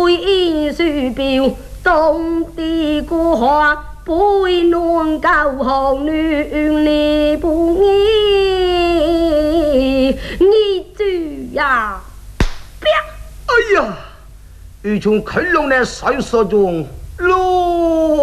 因水表东地国花背暖高红女你不你主呀哎呀，一群恐龙的闪烁中，喽。